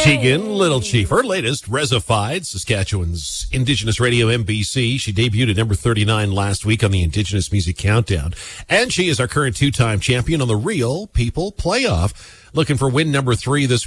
Tegan Little Chief, her latest, Resified, Saskatchewan's Indigenous Radio MBC. She debuted at number 39 last week on the Indigenous Music Countdown. And she is our current two-time champion on the Real People Playoff. Looking for win number 3 this